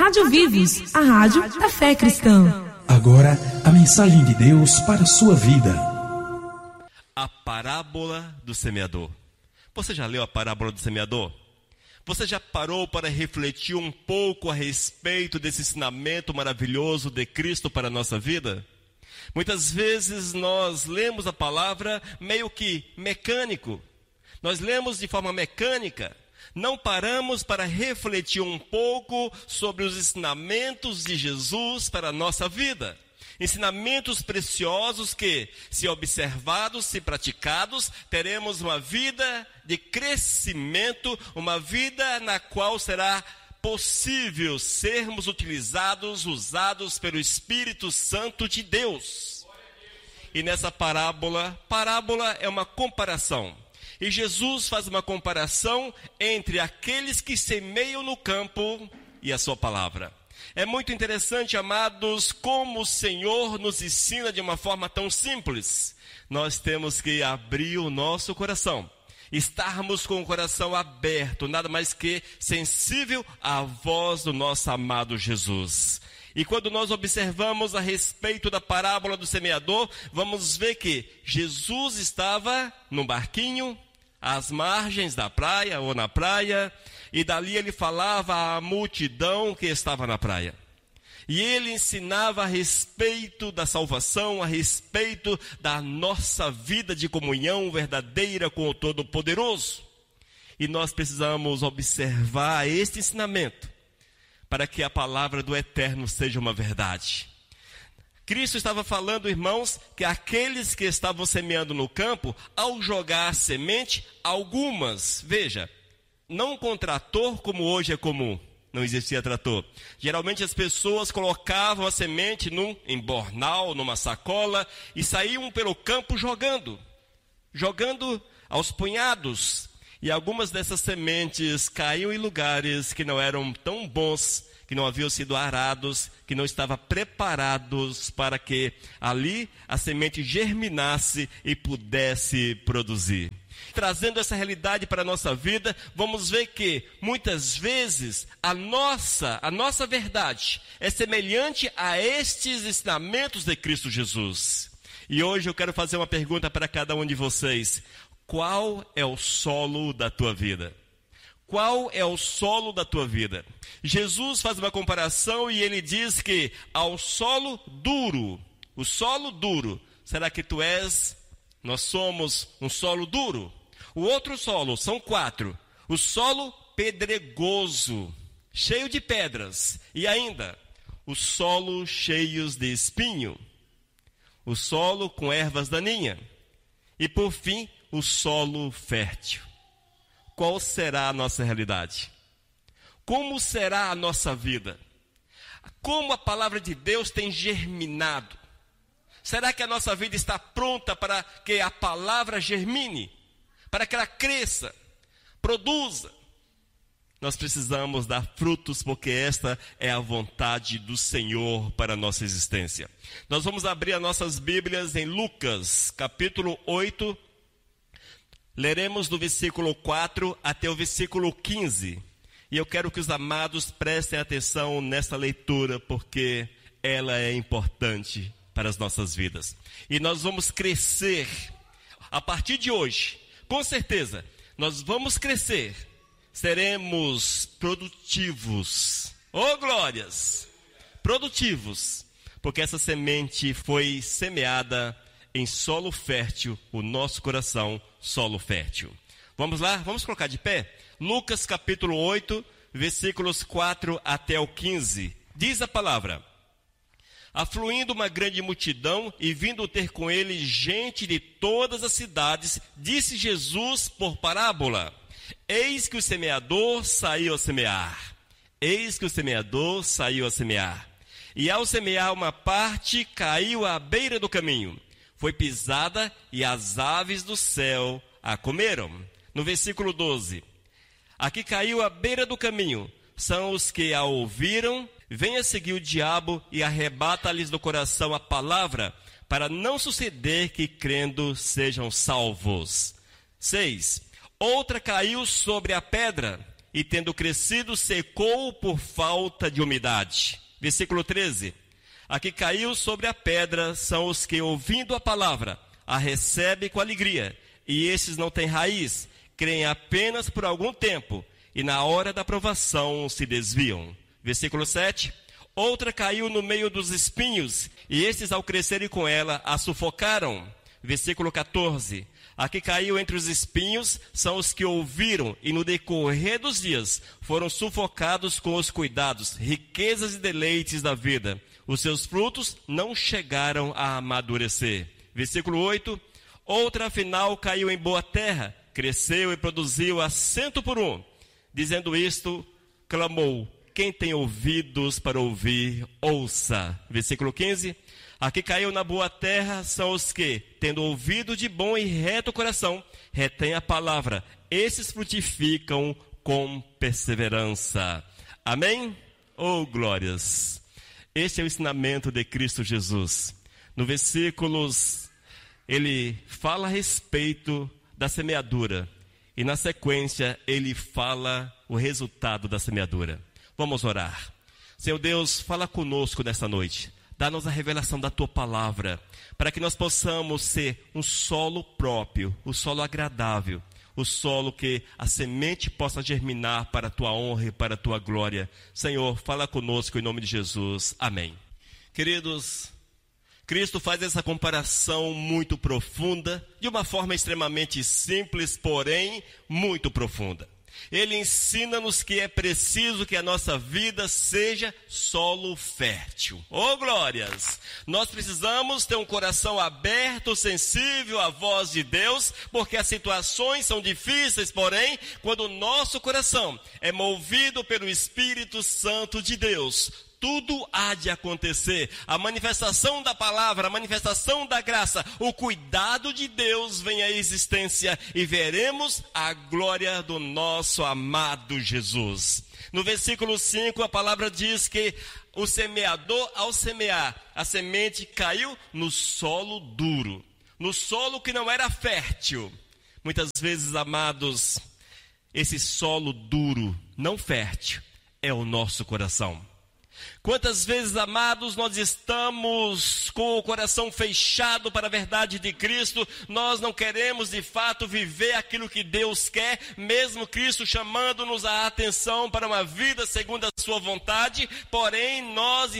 Rádio Vivos, a rádio da fé cristã. Agora, a mensagem de Deus para a sua vida. A parábola do semeador. Você já leu a parábola do semeador? Você já parou para refletir um pouco a respeito desse ensinamento maravilhoso de Cristo para a nossa vida? Muitas vezes nós lemos a palavra meio que mecânico. Nós lemos de forma mecânica. Não paramos para refletir um pouco sobre os ensinamentos de Jesus para a nossa vida. Ensinamentos preciosos que, se observados, se praticados, teremos uma vida de crescimento, uma vida na qual será possível sermos usados pelo Espírito Santo de Deus. E nessa parábola é uma comparação. E Jesus faz uma comparação entre aqueles que semeiam no campo e a sua palavra. É muito interessante, amados, como o Senhor nos ensina de uma forma tão simples. Nós temos que abrir o nosso coração, estarmos com o coração aberto, nada mais que sensível à voz do nosso amado Jesus. E quando nós observamos a respeito da parábola do semeador, vamos ver que Jesus estava num barquinho, às margens da praia ou na praia, e dali ele falava à multidão que estava na praia. E ele ensinava a respeito da salvação, a respeito da nossa vida de comunhão verdadeira com o Todo-Poderoso. E nós precisamos observar este ensinamento para que a palavra do Eterno seja uma verdade. Cristo estava falando, irmãos, que aqueles que estavam semeando no campo, ao jogar a semente, algumas, veja, não com trator como hoje é comum, não existia trator. Geralmente as pessoas colocavam a semente num embornal, numa sacola, e saíam pelo campo jogando aos punhados. E algumas dessas sementes caíam em lugares que não eram tão bons, que não haviam sido arados, que não estavam preparados para que ali a semente germinasse e pudesse produzir. Trazendo essa realidade para a nossa vida, vamos ver que muitas vezes a nossa verdade é semelhante a estes ensinamentos de Cristo Jesus. E hoje eu quero fazer uma pergunta para cada um de vocês. Qual é o solo da tua vida? Qual é o solo da tua vida? Jesus faz uma comparação e ele diz que ao solo duro, o solo duro, será que nós somos um solo duro? O outro solo, são 4. O solo pedregoso, cheio de pedras. E ainda, o solo cheios de espinho. O solo com ervas daninhas. E por fim, o solo fértil. Qual será a nossa realidade? Como será a nossa vida? Como a palavra de Deus tem germinado? Será que a nossa vida está pronta para que a palavra germine? Para que ela cresça, produza? Nós precisamos dar frutos, porque esta é a vontade do Senhor para a nossa existência. Nós vamos abrir as nossas Bíblias em Lucas, capítulo 8. Leremos do versículo 4 até o versículo 15. E eu quero que os amados prestem atenção nessa leitura, porque ela é importante para as nossas vidas. E nós vamos crescer a partir de hoje. Com certeza, nós vamos crescer. Seremos produtivos. Oh, glórias! Produtivos. Porque essa semente foi semeada em solo fértil, o nosso coração, solo fértil. Vamos lá? Vamos colocar de pé? Lucas capítulo 8, versículos 4 até o 15. Diz a palavra: afluindo uma grande multidão e vindo ter com ele gente de todas as cidades, disse Jesus por parábola: eis que o semeador saiu a semear. Eis que o semeador saiu a semear. E ao semear uma parte, caiu à beira do caminho. Foi pisada e as aves do céu a comeram. No versículo 12. Aqui caiu à beira do caminho. São os que a ouviram. Vem a seguir o diabo e arrebata-lhes do coração a palavra, para não suceder que crendo sejam salvos. 6. Outra caiu sobre a pedra, e tendo crescido secou por falta de umidade. Versículo 13. A que caiu sobre a pedra são os que, ouvindo a palavra, a recebem com alegria, e estes não têm raiz, creem apenas por algum tempo, e na hora da provação se desviam. Versículo 7. Outra caiu no meio dos espinhos, e estes, ao crescerem com ela, a sufocaram. Versículo 14. A que caiu entre os espinhos são os que ouviram, e no decorrer dos dias foram sufocados com os cuidados, riquezas e deleites da vida. Os seus frutos não chegaram a amadurecer. Versículo 8. Outra, afinal, caiu em boa terra, cresceu e produziu a 100%. Dizendo isto, clamou: quem tem ouvidos para ouvir, ouça. Versículo 15. A que caiu na boa terra são os que, tendo ouvido de bom e reto coração, retêm a palavra. Esses frutificam com perseverança. Amém? Oh, glórias! Este é o ensinamento de Cristo Jesus. No versículos, ele fala a respeito da semeadura. E na sequência, ele fala o resultado da semeadura. Vamos orar. Senhor Deus, fala conosco nesta noite. Dá-nos a revelação da Tua palavra, para que nós possamos ser um solo próprio, um solo agradável, o solo que a semente possa germinar para a Tua honra e para a Tua glória. Senhor, fala conosco em nome de Jesus. Amém. Queridos, Cristo faz essa comparação muito profunda, de uma forma extremamente simples, porém muito profunda. Ele ensina-nos que é preciso que a nossa vida seja solo fértil. Oh, glórias! Nós precisamos ter um coração aberto, sensível à voz de Deus, porque as situações são difíceis, porém, quando o nosso coração é movido pelo Espírito Santo de Deus, tudo há de acontecer. A manifestação da palavra, a manifestação da graça, o cuidado de Deus vem à existência e veremos a glória do nosso amado Jesus. No versículo 5, a palavra diz que o semeador, ao semear, a semente caiu no solo duro, no solo que não era fértil. Muitas vezes, amados, esse solo duro, não fértil, é o nosso coração. Quantas vezes, amados, nós estamos com o coração fechado para a verdade de Cristo, nós não queremos de fato viver aquilo que Deus quer, mesmo Cristo chamando-nos a atenção para uma vida segundo a sua vontade, porém nós